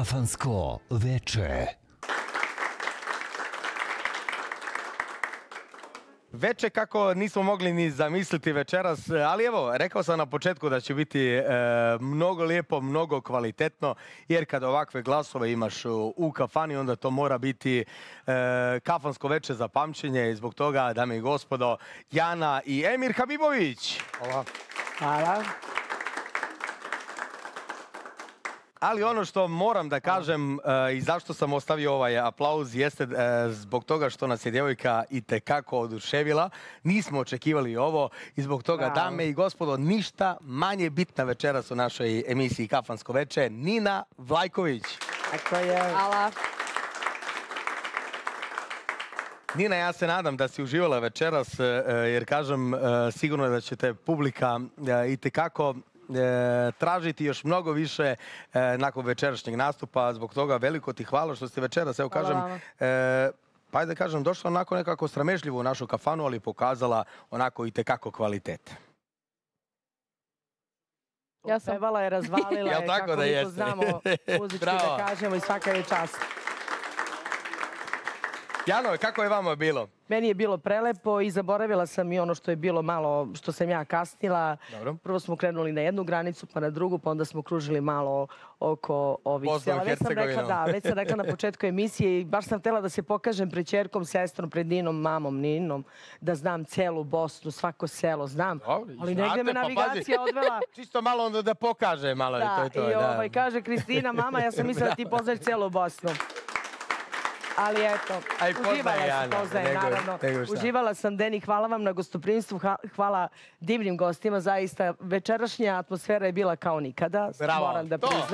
Kafansko veče. Veče kako nismo mogli ni zamisliti večeras, ali evo, rekao sam na početku da će biti mnogo lijepo, mnogo kvalitetno, jer kad ovakve glasove imaš u kafani, onda to mora biti kafansko veče za pamćenje i zbog toga, dame i gospodo, Jana i Emir Habibović. Hvala. Hvala. Ali ono što moram da kažem i zašto sam ostavio ovaj aplauz jeste zbog toga što nas je djevojka itekako oduševila. Nismo očekivali ovo i zbog toga, dame i gospodo, ništa manje bitna večeras u našoj emisiji Kafansko veče, Nina Vlajković. Tako je. Hvala. Nina, ja se nadam da si uživala večeras, jer kažem, sigurno je da će te publika itekako tražiti još mnogo više nakon večerašnjeg nastupa. Zbog toga veliko ti hvala što ste večeras, evo kažem, pa ajde da kažem, došla onako nekako sramežljivo u našu kafanu, ali pokazala onako itekako kvalitet. Ja sam pevala je, razvalila je, kako mi to znamo muzički da kažemo i svaka je čast. Jano, kako je vama bilo? Meni je bilo prelepo i zaboravila sam i ono što je bilo malo, što sam ja kasnila. Prvo smo krenuli na jednu granicu, pa na drugu, pa onda smo kružili malo oko ovih sela. Već sam rekla na početku emisije i baš sam htjela da se pokažem pred ćerkom, sestrom, pred Ninom, mamom, Ninom, da znam celu Bosnu, svako selo znam. Ali negdje me navigacija odvela. Čisto malo onda da pokaže malo. Da, i kaže Kristina, mama, ja sam mislila da ti poznaš celu Bosnu. Ali eto, uživala sam, Deni, hvala vam na gostoprimstvu, hvala divnim gostima, zaista večerašnja atmosfera je bila kao nikada, moram da priznam.